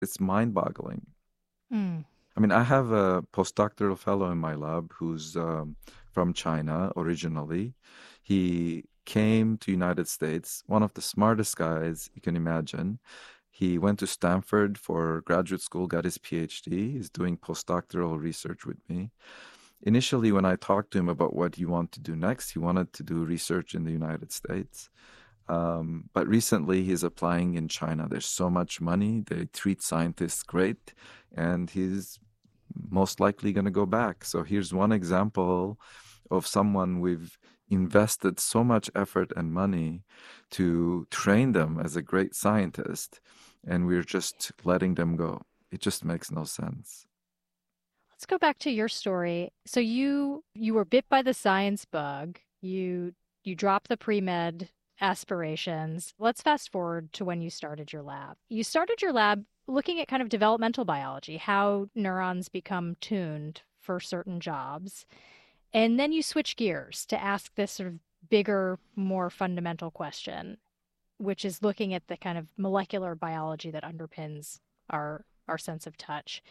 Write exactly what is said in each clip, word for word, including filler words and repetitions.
it's mind-boggling. Mm. I mean, I have a postdoctoral fellow in my lab who's um, from China originally. He came to United States, one of the smartest guys you can imagine. He went to Stanford for graduate school, got his PhD. He's doing postdoctoral research with me. Initially, when I talked to him about what he wanted to do next, he wanted to do research in the United States. Um, but recently, he's applying in China. There's so much money. They treat scientists great, and he's most likely going to go back. So here's one example of someone we've invested so much effort and money to train them as a great scientist, and we're just letting them go. It just makes no sense. Let's go back to your story. So you you were bit by the science bug. You you dropped the pre-med aspirations. Let's fast forward to when you started your lab. You started your lab looking at kind of developmental biology, how neurons become tuned for certain jobs. And then you switch gears to ask this sort of bigger, more fundamental question, which is looking at the kind of molecular biology that underpins our our sense of touch.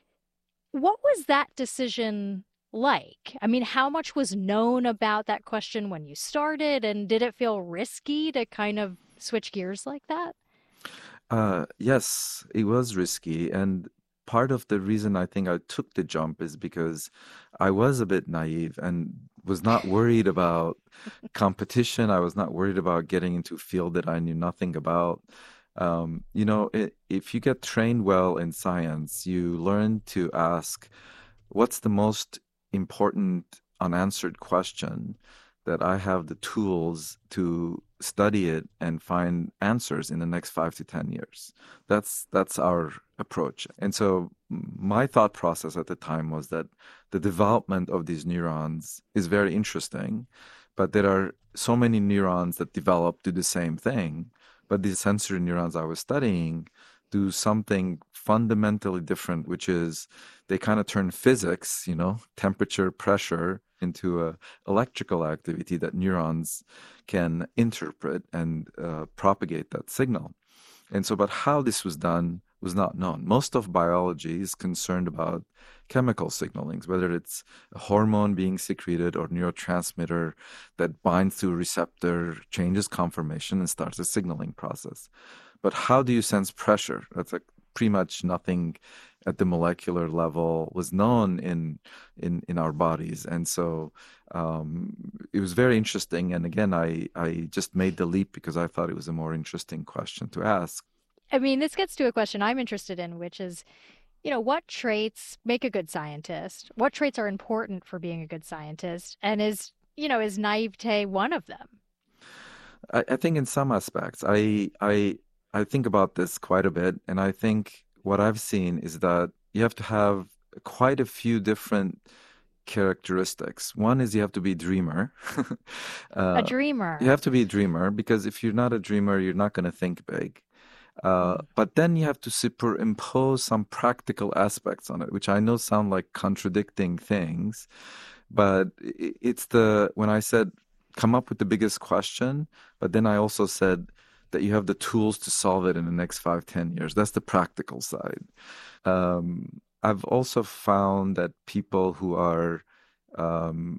What was that decision like? I mean, how much was known about that question when you started, and did it feel risky to kind of switch gears like that? Uh, yes, it was risky. And part of the reason I think I took the jump is because I was a bit naive and was not worried about competition. I was not worried about getting into a field that I knew nothing about. Um, you know, I if you get trained well in science, you learn to ask, what's the most important unanswered question that I have the tools to study it and find answers in the next five to ten years. That's that's our approach. And so my thought process at the time was that the development of these neurons is very interesting, but there are so many neurons that develop do the same thing. But these sensory neurons I was studying do something fundamentally different, which is they kind of turn physics, you know, temperature, pressure, into a electrical activity that neurons can interpret and uh, propagate that signal. And so, but how this was done was not known. Most of biology is concerned about chemical signalings, whether it's a hormone being secreted or neurotransmitter that binds to a receptor, changes conformation, and starts a signaling process. But how do you sense pressure? That's like pretty much nothing at the molecular level was known in in in our bodies, and so um, it was very interesting. And again, I I just made the leap because I thought it was a more interesting question to ask. I mean, this gets to a question I'm interested in, which is, you know, what traits make a good scientist? What traits are important for being a good scientist? And is, you know, is naivete one of them? I, I think in some aspects, I I I think about this quite a bit, and I think what I've seen is that you have to have quite a few different characteristics. One is you have to be a dreamer. A uh, you dreamer. have to be a dreamer because if you're not a dreamer, you're not going to think big. Uh, Mm. but then you have to superimpose some practical aspects on it, which I know sound like contradicting things, but i- it's the when I said come up with the biggest question, but then I also said that you have the tools to solve it in the next five, ten years. That's the practical side. Um, I've also found that people who are um,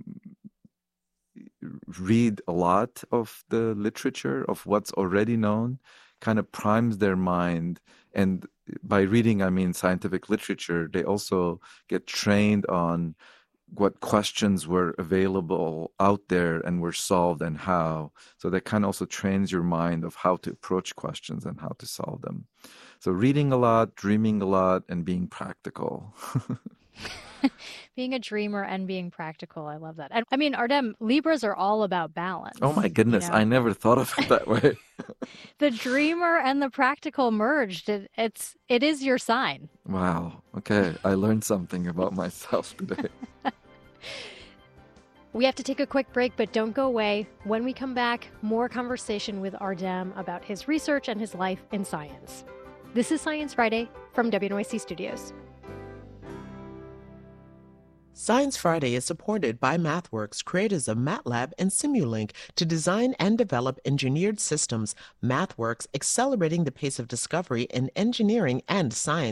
read a lot of the literature of what's already known kind of primes their mind. And by reading, I mean scientific literature. They also get trained on what questions were available out there and were solved and how. So that kind of also trains your mind of how to approach questions and how to solve them. So reading a lot, dreaming a lot, and being practical. Being a dreamer and being practical. I love that. And I mean, Ardem, Libras are all about Oh my balance, you goodness, I know. never thought of it that way. The dreamer and the practical merged. It, it's it is your sign. Wow. Okay, I learned something about myself today. We have to take a quick break, but don't go away. When we come back, more conversation with Ardem about his research and his life in science. This is Science Friday from W N Y C Studios. Science Friday is supported by MathWorks, creators of MATLAB and Simulink, to design and develop engineered systems. MathWorks, accelerating the pace of discovery in engineering and science.